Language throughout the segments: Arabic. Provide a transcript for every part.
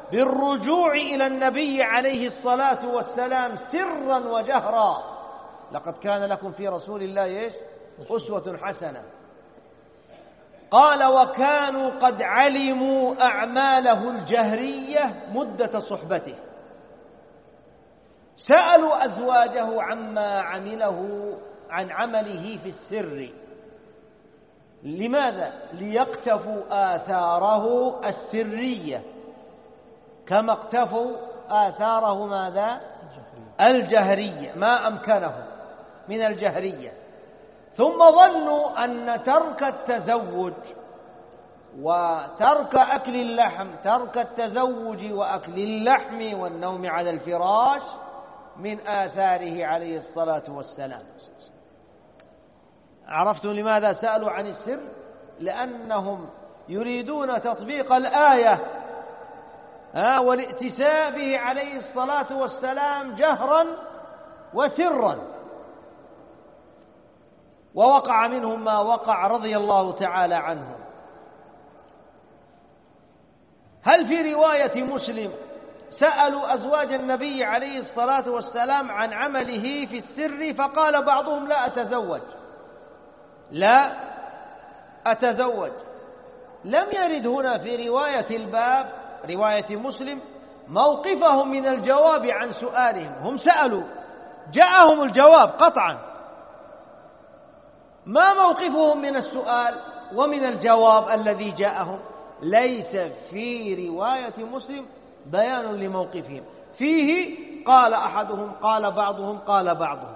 بالرجوع إلى النبي عليه الصلاة والسلام سرا وجهرا. لقد كان لكم في رسول الله أسوة حسنة. قال وكانوا قد علموا أعماله الجهرية مدة صحبته، سألوا أزواجه عما عمله عن عمله في السر. لماذا؟ ليقتفوا آثاره السرية كما اقتفوا آثاره ماذا؟ الجهرية، ما أمكنه من الجهرية. ثم ظنوا أن ترك التزوج وترك أكل اللحم، ترك التزوج وأكل اللحم والنوم على الفراش من آثاره عليه الصلاة والسلام. عرفتم لماذا سألوا عن السر؟ لأنهم يريدون تطبيق الآية والائتساء به عليه الصلاة والسلام جهرا وسرا. ووقع منهم ما وقع رضي الله تعالى عنهم. هل في رواية مسلم سألوا أزواج النبي عليه الصلاة والسلام عن عمله في السر فقال بعضهم لا أتزوج. لم يرد هنا في رواية الباب رواية مسلم موقفهم من الجواب عن سؤالهم. هم سألوا، جاءهم الجواب قطعا، ما موقفهم من السؤال ومن الجواب الذي جاءهم؟ ليس في رواية مسلم بيان لموقفهم، فيه قال أحدهم قال بعضهم قال بعضهم.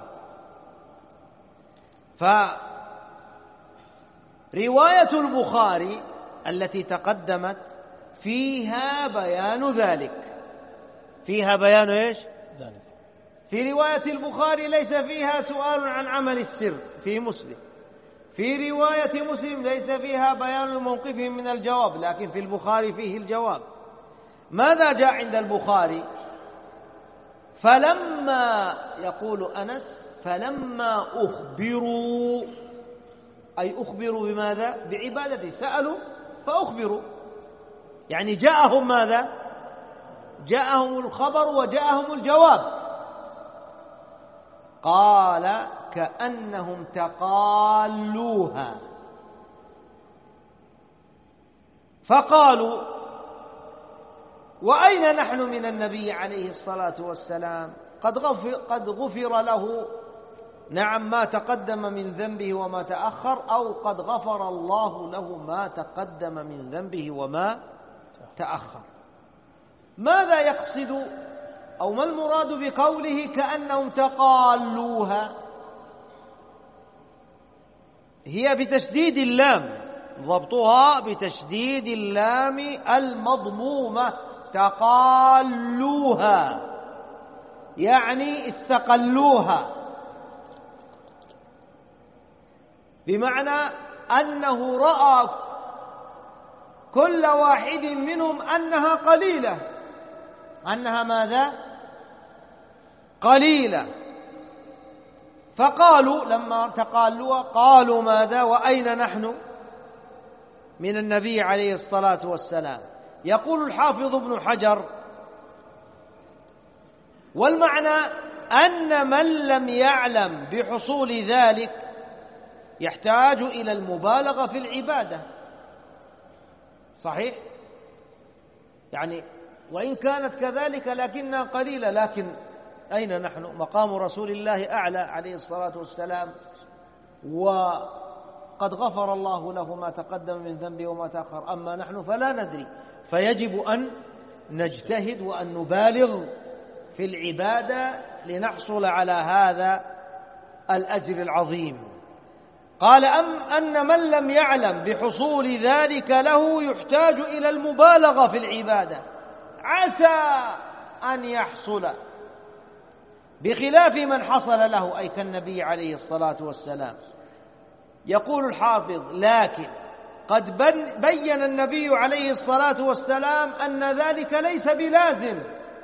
فرواية البخاري التي تقدمت فيها بيان ذلك، فيها بيان إيش؟ ذلك. في رواية البخاري ليس فيها سؤال عن عمل السر في مسلم، في رواية مسلم ليس فيها بيان موقفهم من الجواب، لكن في البخاري فيه الجواب. ماذا جاء عند البخاري؟ فلما يقول أنس فلما أخبروا، أي أخبروا بماذا؟ بعبادته، سألوا فأخبروا، يعني جاءهم ماذا؟ جاءهم الخبر وجاءهم الجواب. قال كأنهم تقالوها، فقالوا وأين نحن من النبي عليه الصلاة والسلام؟ قد غفر له، نعم، ما تقدم من ذنبه وما تأخر، أو قد غفر الله له ما تقدم من ذنبه وما تأخر. ماذا يقصد أو ما المراد بقوله كأنهم تقالوها؟ هي بتشديد اللام، ضبطها بتشديد اللام المضمومة، تقالوها يعني استقلوها، بمعنى أنه رأى كل واحد منهم أنها قليلة، أنها ماذا؟ قليلة. فقالوا لما تقالوا قالوا ماذا؟ وأين نحن من النبي عليه الصلاة والسلام؟ يقول الحافظ ابن حجر والمعنى أن من لم يعلم بحصول ذلك يحتاج إلى المبالغة في العبادة. صحيح؟ يعني وإن كانت كذلك لكنها قليلة، لكن أين نحن؟ مقام رسول الله أعلى عليه الصلاة والسلام، وقد غفر الله له ما تقدم من ذنبه وما تأخر، أما نحن فلا ندري، فيجب أن نجتهد وأن نبالغ في العبادة لنحصل على هذا الأجر العظيم. قال أن من لم يعلم بحصول ذلك له يحتاج إلى المبالغة في العبادة، عسى أن يحصل، بخلاف من حصل له، أي كالنبي عليه الصلاة والسلام. يقول الحافظ لكن قد بين النبي عليه الصلاة والسلام أن ذلك ليس بلازم،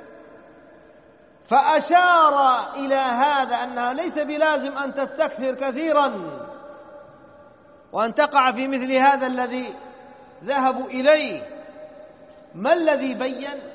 فأشار إلى هذا أنها ليس بلازم أن تستكثر كثيرا وأن تقع في مثل هذا الذي ذهبوا إليه. ما الذي بين؟